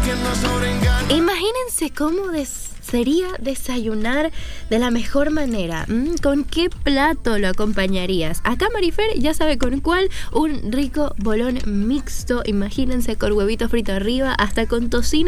Imagínense cómo sería desayunar de la mejor manera. ¿Con qué plato lo acompañarías? Acá Marifer ya sabe con cuál. Un rico bolón mixto. Imagínense con huevito frito arriba, hasta con tocino